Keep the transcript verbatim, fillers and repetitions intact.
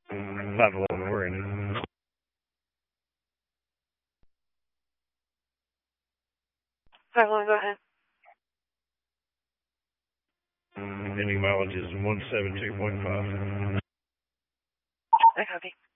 five eleven, we're in. five eleven, go ahead. Ending mileage is one seven two point five. I copy.